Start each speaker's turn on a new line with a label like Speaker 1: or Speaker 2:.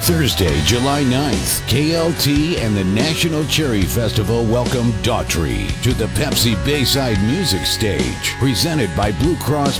Speaker 1: Thursday, July 9th, KLT and the National Cherry Festival welcome Daughtry to the Pepsi Bayside Music Stage, presented by Blue Cross